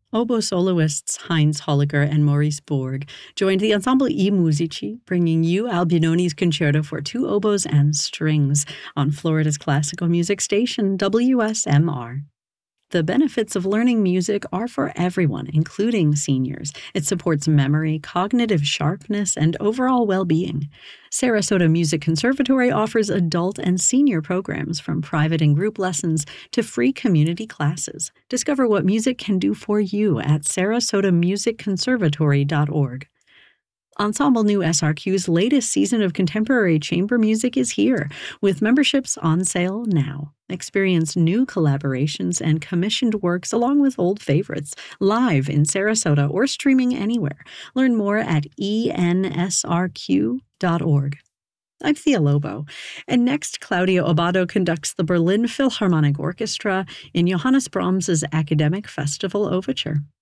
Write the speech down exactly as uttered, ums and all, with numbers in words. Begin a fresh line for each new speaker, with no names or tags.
Oboe soloists Heinz Holliger and Maurice Borg joined the Ensemble I Musici, bringing you Albinoni's Concerto for Two Oboes and Strings on Florida's classical music station, W S M R. The benefits of learning music are for everyone, including seniors. It supports memory, cognitive sharpness, and overall well-being. Sarasota Music Conservatory offers adult and senior programs from private and group lessons to free community classes. Discover what music can do for you at sarasota music conservatory dot org. Ensemble New S R Q's latest season of contemporary chamber music is here, with memberships on sale now. Experience new collaborations and commissioned works along with old favorites, live in Sarasota or streaming anywhere. Learn more at E N S R Q dot org. I'm Thea Lobo, and next Claudia Obado conducts the Berlin Philharmonic Orchestra in Johannes Brahms's Academic Festival Overture.